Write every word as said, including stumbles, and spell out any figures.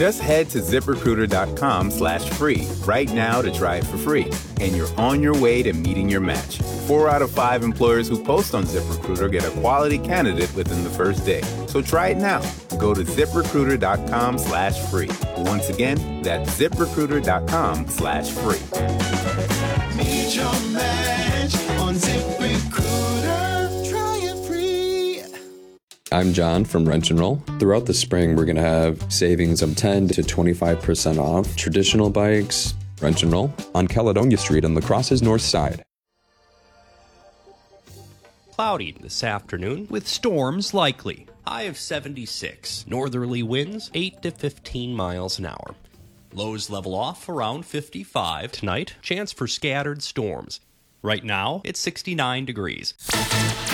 Just head to ZipRecruiter.com slash free right now to try it for free. And you're on your way to meeting your match. Four out of five employers who post on ZipRecruiter get a quality candidate within the first day. So try it now. Go to ZipRecruiter.com slash free. Once again, that's ZipRecruiter.com slash free. Meet your match on ZipRecruiter. Try it free. I'm John from Wrench and Roll. Throughout the spring, we're going to have savings of ten to twenty-five percent off traditional bikes. Wrench and Roll on Caledonia Street on La Crosse's north side. Cloudy this afternoon with storms likely. High of seventy-six. Northerly winds eight to fifteen miles an hour. Lows level off around fifty-five. Tonight, chance for scattered storms. Right now, it's sixty-nine degrees.